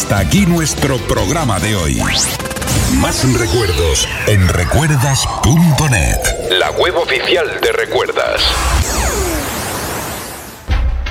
Hasta aquí nuestro programa de hoy. Más recuerdos en recuerdas.net, la web oficial de Recuerdas.